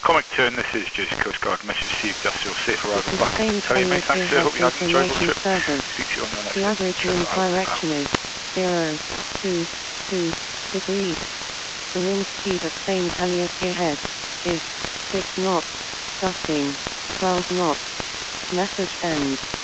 Comic Turn, this is just Coast Guard. Message received, just your safe arrival back. Tell you mate, thanks sir, hope you had an enjoyable trip. Speak to you on your next The average wind direction is 022 degrees. The wind speed at St. Helier Head is 6 knots, gusting 12 knots. Message ends.